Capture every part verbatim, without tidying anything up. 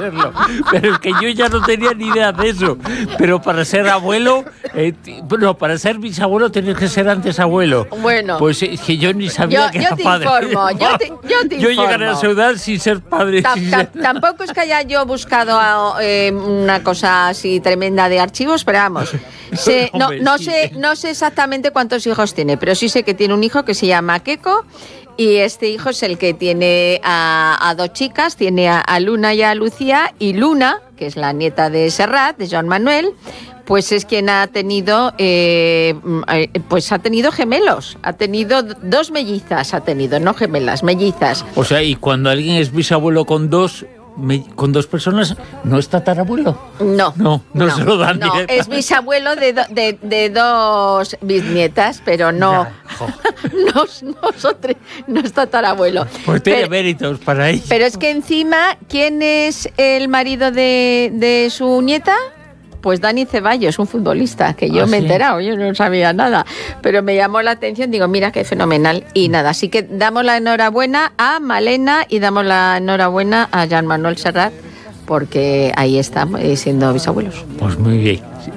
serlo. Pero es que yo ya no tenía ni idea de eso. Pero para ser abuelo, eh, no, para ser bisabuelo tienes que ser antes abuelo. Bueno. Pues es que yo ni sabía yo, que yo era te padre. Informo, yo te, yo te Yo informo. llegaré a esa edad sin ser padre. Ta, sin ta, ser... Tampoco es que haya yo buscado eh, una cosa así tremenda de archivos, pero vamos, sé, no, Hombre, no, sí. sé, no sé exactamente cuántos hijos tiene, pero sí sé que tiene un hijo que se llama Keko. Y este hijo es el que tiene a, a dos chicas, tiene a, a Luna y a Lucía, y Luna, que es la nieta de Serrat, de Joan Manuel, pues es quien ha tenido, eh, pues ha tenido gemelos, ha tenido dos mellizas, ha tenido, no gemelas, mellizas. O sea, y cuando alguien es bisabuelo con dos, me, con dos personas, ¿no es tatarabuelo? No, no, no, no se lo dan no, directamente. es bisabuelo de, do, de, de dos bisnietas, pero no, no, no, son tres, no es tatarabuelo. Pues tiene pero, méritos para ello. Pero es que encima, ¿quién es el marido de, de su nieta? Pues Dani Ceballos, un futbolista, que yo ¿Ah, me he sí? enterado, yo no sabía nada, pero me llamó la atención, digo, mira qué fenomenal, y nada, así que damos la enhorabuena a Malena y damos la enhorabuena a Joan Manuel Serrat, porque ahí están eh, siendo bisabuelos. Pues muy bien.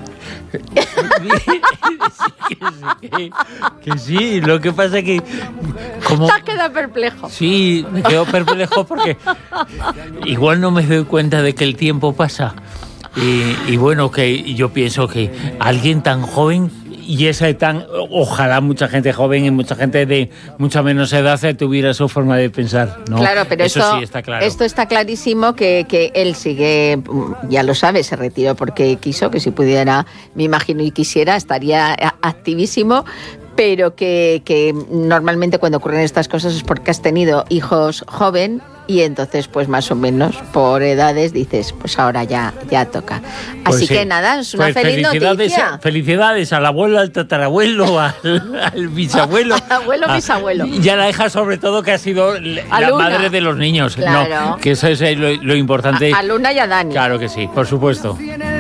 Sí, que, sí, que, que sí, lo que pasa es que como... Te has quedado perplejo. Sí, me quedo perplejo porque igual no me doy cuenta de que el tiempo pasa. Y, y bueno, que yo pienso que alguien tan joven y esa tan, ojalá mucha gente joven y mucha gente de mucha menos edad tuviera su forma de pensar, ¿no? Claro, pero eso esto, sí está claro. Esto está clarísimo que, que él sigue, ya lo sabe, se retiró porque quiso, que si pudiera, me imagino y quisiera, estaría activísimo. Pero que, que normalmente cuando ocurren estas cosas es porque has tenido hijos joven y entonces pues más o menos por edades dices pues ahora ya, ya toca. Pues así sí. que nada, es una Pues feliz felicidades, noticia. Felicidades al abuelo, al tatarabuelo, al, al bisabuelo. Al abuelo, bisabuelo. Y a la hija sobre todo que ha sido la Luna. madre de los niños. Claro. No, que eso es lo, lo importante. A, a Luna y a Dani. Claro que sí, por supuesto.